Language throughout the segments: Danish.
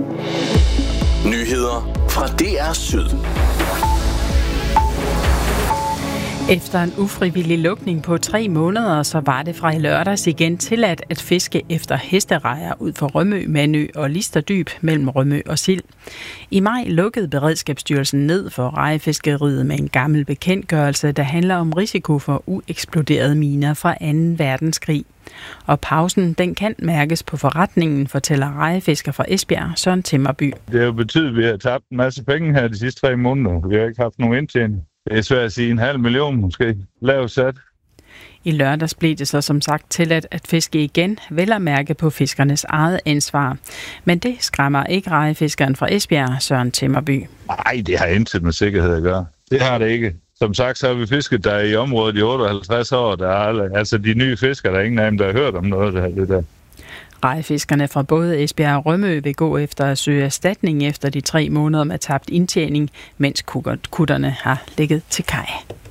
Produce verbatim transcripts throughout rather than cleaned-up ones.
Nyheder fra D R Syd. Efter en ufrivillig lukning på tre måneder, så var det fra i lørdags igen tilladt at fiske efter hesterejer ud for Rømø, Mandø og Listerdyb mellem Rømø og Sild. I maj lukkede Beredskabsstyrelsen ned for rejefiskeriet med en gammel bekendtgørelse, der handler om risiko for ueksploderede miner fra anden verdenskrig. Og pausen, den kan mærkes på forretningen, fortæller rejefisker fra Esbjerg, Søren Timmerby. Det har jo betydet, at vi har tabt en masse penge her de sidste tre måneder. Vi har ikke haft nogen indtjening. Det er svært at sige en halv million måske. Lavt sat. I lørdags blev det så som sagt tilladt at fiske igen, vel at mærke på fiskernes eget ansvar. Men det skræmmer ikke rejefiskeren fra Esbjerg, Søren Timmerby. Nej, det har intet med sikkerhed at gøre. Det har det ikke. Som sagt, så har vi fisket der i området i otteoghalvtreds år. Der er alle, altså de nye fiskere, der er ingen af dem, der har hørt om noget af det der. Rejefiskerne fra både Esbjerg og Rømø vil gå efter at søge erstatning efter de tre måneder med tabt indtjening, mens kutterne har ligget til kaj.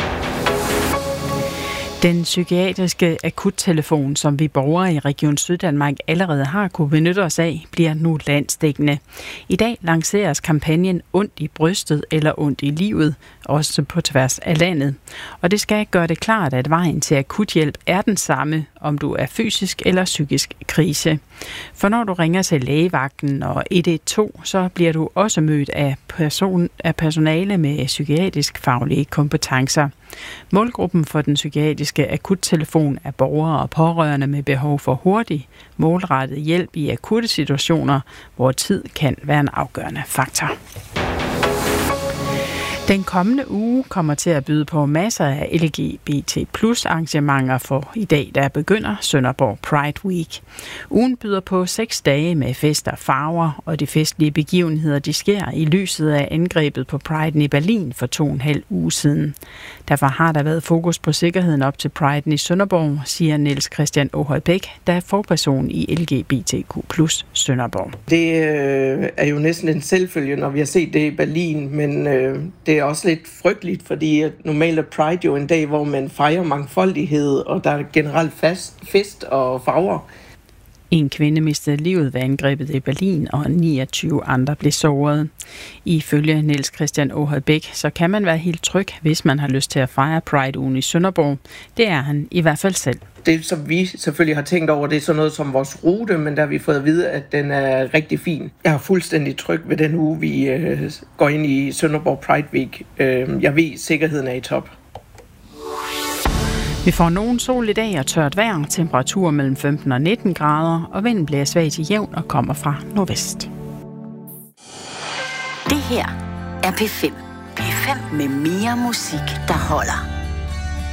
Den psykiatriske akuttelefon, som vi borgere i Region Syddanmark allerede har kunne benytte os af, bliver nu landsdækkende. I dag lanceres kampagnen Ondt i brystet eller Ondt i livet, også på tværs af landet. Og det skal gøre det klart, at vejen til akuthjælp er den samme, om du er fysisk eller psykisk krise. For når du ringer til lægevagten og et et to, så bliver du også mødt af, person, af personale med psykiatrisk faglige kompetencer. Målgruppen for den psykiatriske akuttelefon er borgere og pårørende med behov for hurtig, målrettet hjælp i akutte situationer, hvor tid kan være en afgørende faktor. Den kommende uge kommer til at byde på masser af L G B T plus arrangementer for i dag, der begynder Sønderborg Pride Week. Ugen byder på seks dage med fester, farver, og de festlige begivenheder, de sker i lyset af angrebet på Priden i Berlin for to og en halv uge siden. Derfor har der været fokus på sikkerheden op til Priden i Sønderborg, siger Niels Christian Åhøj Bæk, der er forperson i L G B T Q plus Sønderborg. Det øh, er jo næsten en selvfølge, når vi har set det i Berlin, men øh, det er også lidt frygteligt, fordi normalt er Pride jo en dag, hvor man fejrer mangfoldighed, og der er generelt fast, fest og farver. En kvinde mistede livet ved angrebet i Berlin, og niogtyve andre blev såret. Ifølge Niels Christian Åhøj Bæk, så kan man være helt tryg, hvis man har lyst til at fejre Pride-ugen i Sønderborg. Det er han i hvert fald selv. Det, som vi selvfølgelig har tænkt over, det er sådan noget som vores rute, men der har vi fået at vide, at den er rigtig fin. Jeg er fuldstændig tryg ved den uge, vi øh, går ind i Sønderborg Pride Week. Øh, jeg ved, sikkerheden er i top. Vi får nogen sol i dag og tørt vejr, temperatur mellem femten og nitten grader, og vinden bliver svag til jævn og kommer fra nordvest. Det her er P fem. P fem med mere musik, der holder.